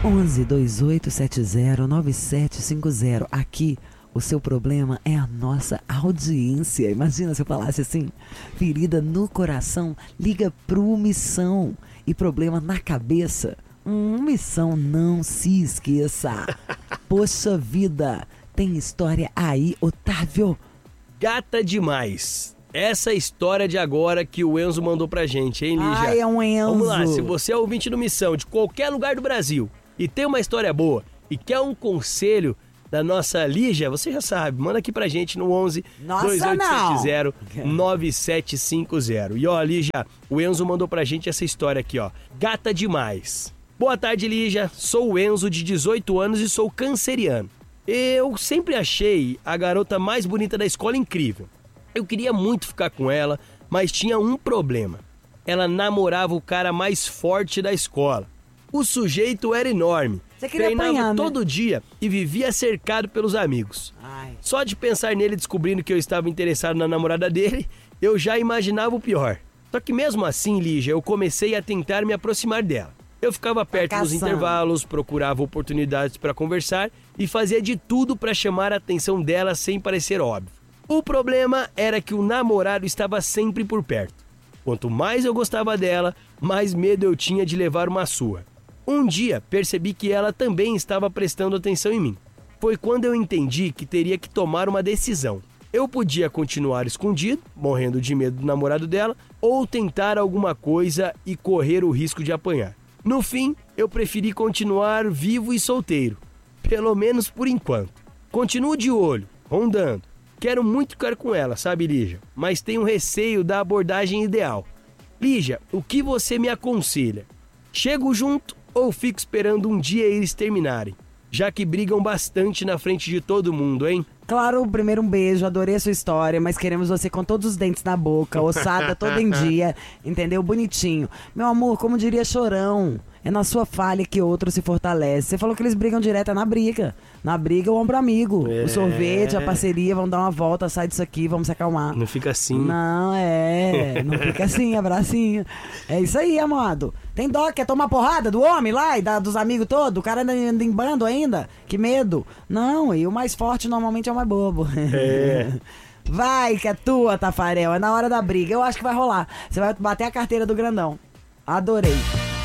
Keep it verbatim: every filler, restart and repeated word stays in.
onze, dois oito sete zero, nove sete cinco zero. Aqui, o seu problema é a nossa audiência. Imagina se eu falasse assim: ferida no coração, liga pro Missão. E problema na cabeça, hum, Missão, não se esqueça. Poxa vida, tem história aí, Otávio? Gata demais. Essa história de agora que o Enzo mandou pra gente, hein, Lígia? Ai, é um Enzo. Vamos lá, se você é ouvinte do Missão de qualquer lugar do Brasil e tem uma história boa e quer um conselho da nossa Lígia, você já sabe, manda aqui pra gente no onze, dois oito sete zero, nove sete cinco zero. E ó, Lígia, o Enzo mandou pra gente essa história aqui, ó. Gata demais. Boa tarde, Lígia. Sou o Enzo, de dezoito anos e sou canceriano. Eu sempre achei a garota mais bonita da escola incrível. Eu queria muito ficar com ela, mas tinha um problema. Ela namorava o cara mais forte da escola. O sujeito era enorme. Você queria treinava apanhar, né? todo dia e vivia cercado pelos amigos. Ai. Só de pensar nele descobrindo que eu estava interessado na namorada dele, eu já imaginava o pior. Só que mesmo assim, Lígia, eu comecei a tentar me aproximar dela. Eu ficava perto Tá nos intervalos, procurava oportunidades para conversar e fazia de tudo para chamar a atenção dela sem parecer óbvio. O problema era que o namorado estava sempre por perto. Quanto mais eu gostava dela, mais medo eu tinha de levar uma surra. Um dia, percebi que ela também estava prestando atenção em mim. Foi quando eu entendi que teria que tomar uma decisão. Eu podia continuar escondido, morrendo de medo do namorado dela, ou tentar alguma coisa e correr o risco de apanhar. No fim, eu preferi continuar vivo e solteiro. Pelo menos por enquanto. Continuo de olho, rondando. Quero muito ficar com ela, sabe, Lígia? Mas tenho receio da abordagem ideal. Lígia, o que você me aconselha? Chego junto ou fico esperando um dia eles terminarem? Já que brigam bastante na frente de todo mundo, hein? Claro, primeiro um beijo, adorei a sua história, mas queremos você com todos os dentes na boca, ossada todo em dia, entendeu? Bonitinho. Meu amor, como diria Chorão, é na sua falha que outro se fortalece. Você falou que eles brigam direto, é na briga. Na briga, o ombro amigo. É. O sorvete, a parceria, vamos dar uma volta, sai disso aqui, vamos se acalmar. Não fica assim. Não, é. Não fica assim, abracinho. É isso aí, amado. Tem dó, quer tomar porrada do homem lá e da, dos amigos todos? O cara anda, anda em bando ainda? Que medo. Não, e o mais forte normalmente é o mais bobo. É. Vai que é tua, Tafarel. É na hora da briga. Eu acho que vai rolar. Você vai bater a carteira do grandão. Adorei.